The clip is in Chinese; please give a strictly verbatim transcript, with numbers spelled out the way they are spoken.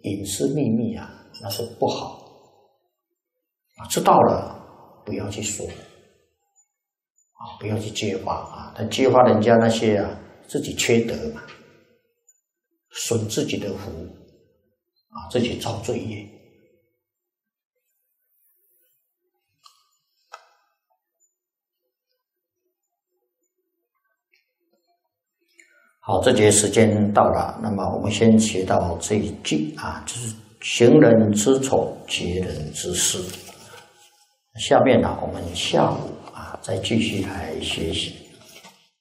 隐私秘密啊，那是不好啊。知道了不要去说啊，不要去揭发啊。他揭发人家那些啊，自己缺德嘛，损自己的福啊，自己造罪业。好，这节时间到了，那么我们先学到这一句啊，就是行人之丑，劫人之私。下面呢、啊，我们下午啊再继续来学习。